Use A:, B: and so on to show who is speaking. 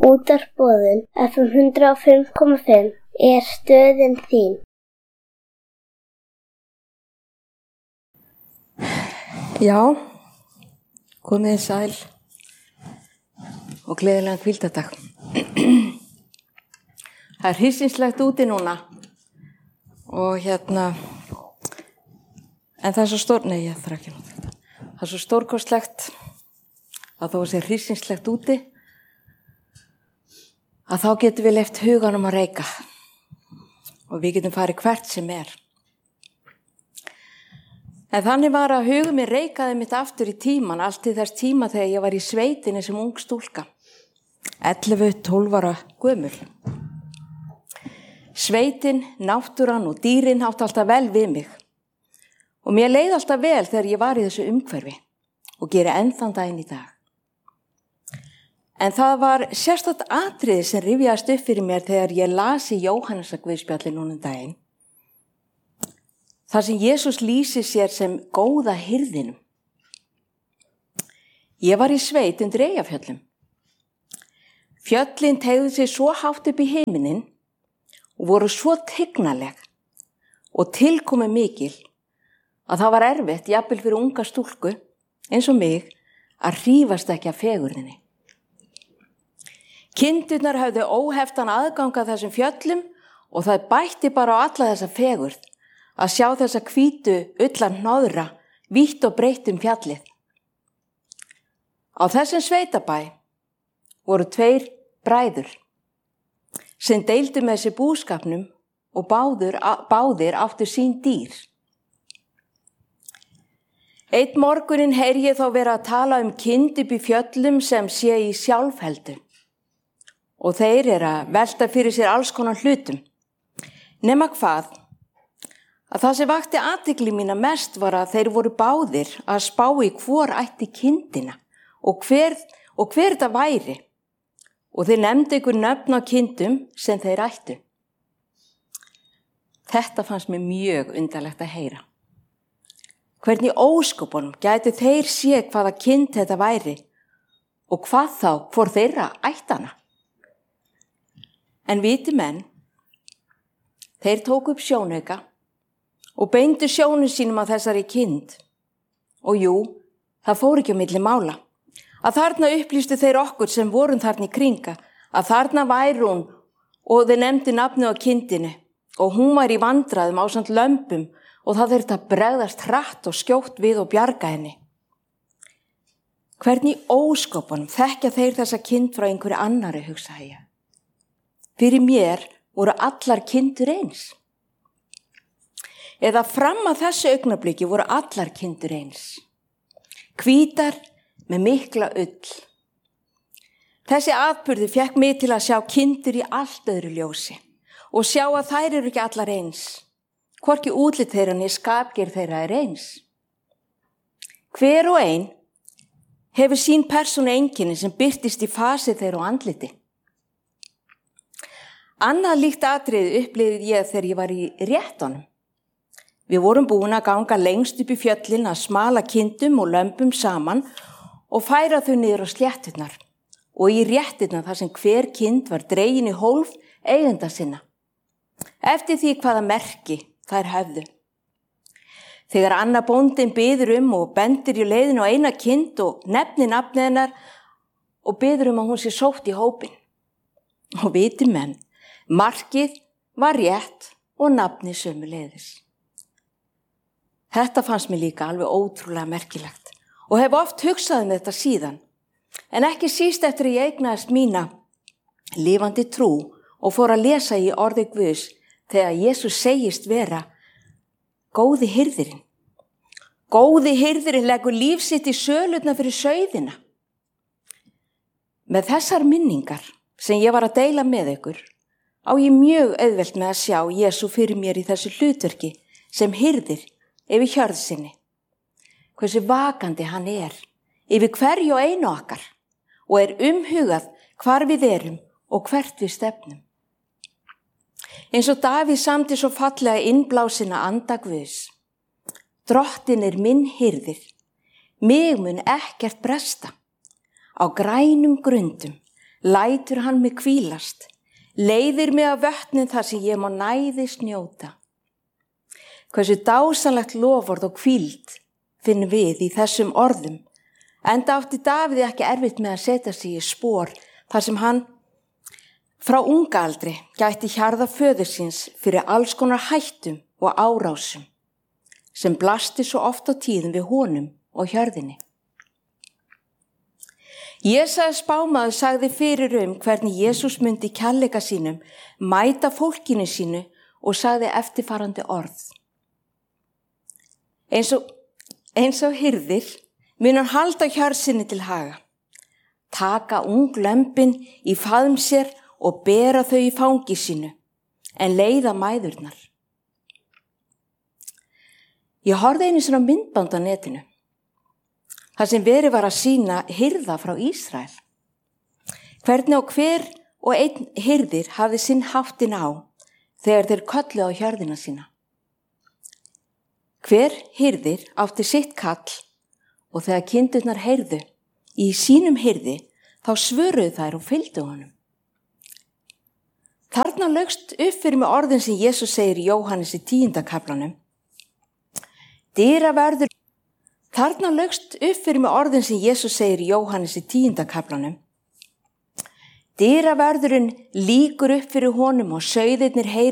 A: Útvarpsboðun FM 105,5 er stöðin þín.
B: Já, komið þið sæl og gleðilegan hvíldardag. Það er hryssingslegt úti núna og en það er svo það er svo stórkostlegt að þó að sé hryssingslegt úti að þá getum við leyft huganum að reika og við getum farið hvert sem er. En þannig var að hugum mér reikaði mitt aftur í tíman, allt í þess tíma þegar ég var í sveitinni sem ung stúlka, 11-12 ára gömul. Sveitin, náttúran og dýrin áttu alltaf vel við mig og mér leið alltaf vel þegar ég var í þessu umhverfi og geri enn þann daginn í dag. En það var sérstakt atriði sem rifjaðist upp fyrir mér þegar ég las í Jóhannesarguðspjalli núna daginn. Það sem Jesús lýsir sér sem góða hirðinum. Ég var í sveit undir Eyjafjöllum. Fjöllin teygðu sig svo hátt upp í himininn og voru svo tignaleg og tilkomi mikil að það var erfitt, jafnvel fyrir unga stúlku, eins og mig, að hrífast ekki af fegurðinni. Kindurnar höfðu óheftan aðgang að þessum fjöllum og það bætti bara á alla þessa fegurð að sjá þessa hvítu ullan hnoðra vítt og breitt fjallið. Á þessum sveitabæ voru 2 bræður sem deildu með sér búskapnum og báðir áttu sín dýr. Einn morguninn heyri ég þá vera að tala kind upp í fjöllum sem sé í sjálfheldu og þeir að velta fyrir sér alls konar hlutum. Nema hvað? Að það sem vakti athygli mína mest var að þeir voru báðir að spá í hvor ætti kindina og hver þetta væri og þeir nefndu einhver nöfn á kindum sem þeir ættu. Þetta fannst mér mjög undarlegt að heyra. Hvernig ósköpunum gætu þeir séð hvaða kind þetta væri og hvað þá hvor þeirra ættana. En viti menn, þeir tóku upp sjónauka og beindu sjónum sínum að þessari kind. Og jú, það fór ekki á milli mála. Að þarna upplýstu þeir okkur sem vorum þarna í kringa, að þarna væri hún og þeir nefndu nafnið á kindinu og hún var í vandræðum ásamt lömbum og það þurfti að bregðast hratt og skjótt við og bjarga henni. Hvernig ósköpunum þekkja þeir þessa kind frá einhverju annari, hugsaði ég. Fyrir mér voru allar kindur eins. Eða fram að þessu augnabliki voru allar kindur eins. Hvítar með mikla ull. Þessi atburður fékk mig til að sjá kindur í allt öðru ljósi og sjá að þær eru ekki allar eins. Hvorki útlit þeirra né skapgerð þeirra eins. Hver og ein hefur sín persónu einkenni sem birtist í fasi þeirra og andliti. Annað líkt atriði upplifði ég þegar ég var í réttunum. Við vorum búin að ganga lengst upp í fjöllin að smala kindum og lömbum saman og færa þau niður á slétturnar og í rétturnar þar sem hver kind var dregin í hólf eigenda sinna. Eftir því hvaða merki þær höfðu. Þegar annar bóndinn biður og bendir í leiðinu á eina kind og nefnir nafnið hennar og biður að hún sé sótt í hópinn. Og viti menn, markið var rétt og nafnið sömuleiðis. Þetta fannst mér líka alveg ótrúlega merkilegt og hef oft hugsað þetta síðan, en ekki síst eftir að ég eignaðist mína lifandi trú og fór að lesa í orði Guðs þegar Jesús segist vera góði hirðirinn. Góði hirðirinn leggur líf sitt í sölurnar fyrir sauðina. Með þessar minningar sem ég var að deila með ykkur á ég mjög auðvelt með að sjá Jesú fyrir mér í þessu hlutverki sem hirðir yfir hjörð sinni. Hversu vakandi hann yfir hverju og einu okkar og umhugað hvar við erum og hvert við stefnum. Eins og Davíð samdi svo fallega innblásina anda Guðs. Drottinn minn hirðir, mig mun ekkert bresta. Á grænum grundum lætur hann mig hvílast, leiðir mig að vötnin þar sem ég má næðist njóta. Hversu dásanlegt loforð og hvíld finnum við í þessum orðum, enda átti Dávíð ekki erfitt með að setja sig í spor þar sem hann frá unga aldri gætti hjarða föður síns fyrir alls konar hættum og árásum sem blasti svo oft á tíðum við honum og hjörðinni. Jesaja spámaður sagði fyrir hvernig Jesús myndi kærleika sínum mæta fólkinu sínu og sagði eftirfarandi orð. Eins og hirðir mun hann halda hjörð sinni til haga, taka ung lömbin í faðm sér og bera þau í fangi sínu, en leiða mæðurnar. Ég horfði einu svona myndband á netinu, þar sem verið var að sýna hirða frá Ísrael. Hvernig og hver og einn hirðir hafði sinn háttin á þegar þeir kölluðu á hjörðina sína. Hver hirðir átti sitt kall og þegar kindurnar heyrðu í sínum hirði þá svöruðu þær og fylgdu honum. Þarna laugst upp fyrir mig orðin sem Jesús segir í Jóhannes í 10. kaflanum. Þarna laugst upp fyrir mig orðin sem Jesús segir í Jóhannes í 10. kaflanum. Dyravörðurinn lýkur upp fyrir honum og sauðirnir heyra